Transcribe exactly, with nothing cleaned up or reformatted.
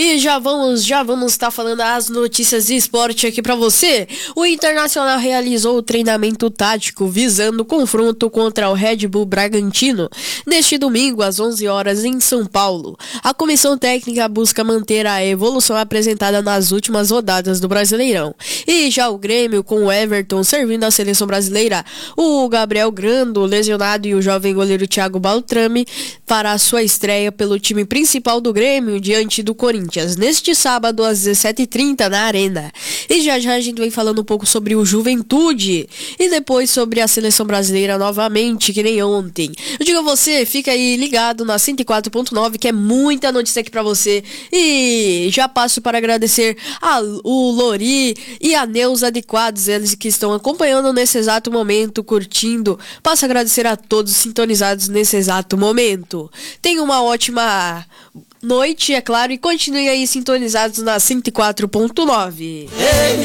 E já vamos, já vamos estar tá falando as notícias de esporte aqui pra você. O Internacional realizou o treinamento tático visando o confronto contra o Red Bull Bragantino neste domingo às onze horas em São Paulo. A comissão técnica busca manter a evolução apresentada nas últimas rodadas do Brasileirão. E já o Grêmio, com o Everton servindo a seleção brasileira, o Gabriel Grando lesionado e o jovem goleiro Thiago Baltrame para a sua estreia pelo time principal do Grêmio diante do Corinthians, neste sábado às dezessete e trinta na Arena. E já já a gente vem falando um pouco sobre o Juventude e depois sobre a seleção brasileira novamente, que nem ontem. Eu digo a você, fica aí ligado na cento e quatro ponto nove, que é muita notícia aqui pra você. E já passo para agradecer a, o Lori e a Neuza de Quadros, eles que estão acompanhando nesse exato momento, curtindo. Passo a agradecer a todos sintonizados nesse exato momento. Tenha uma ótima noite, é claro, e continue aí sintonizados na cento e quatro ponto nove.